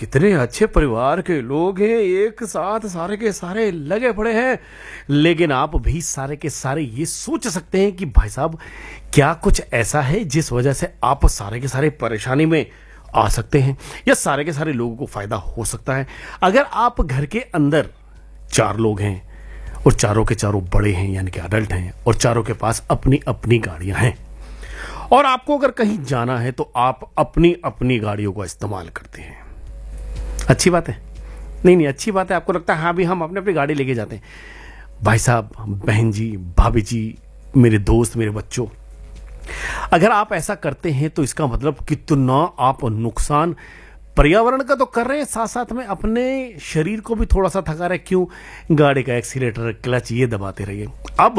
कितने अच्छे परिवार के लोग हैं, एक साथ सारे के सारे लगे पड़े हैं। लेकिन आप भी सारे के सारे ये सोच सकते हैं कि भाई साहब क्या कुछ ऐसा है जिस वजह से आप सारे के सारे परेशानी में आ सकते हैं, या सारे के सारे लोगों को फायदा हो सकता है। अगर आप घर के अंदर 4 लोग हैं और चारों के चारों बड़े हैं यानी कि अडल्ट हैं, और चारों के पास अपनी अपनी गाड़ियां हैं, और आपको अगर कहीं जाना है तो आप अपनी अपनी गाड़ियों का इस्तेमाल करते हैं। अच्छी बात है? नहीं, अच्छी बात है। आपको लगता है हाँ भी हम अपने अपनी गाड़ी लेके जाते हैं। भाई साहब, बहन जी, भाभी जी, मेरे दोस्त, मेरे बच्चों, अगर आप ऐसा करते हैं तो इसका मतलब कितना आप नुकसान पर्यावरण का तो कर रहे हैं, साथ साथ में अपने शरीर को भी थोड़ा सा थका रहे। क्यों? गाड़ी का एक्सीलेटर, क्लच ये दबाते रहिए। अब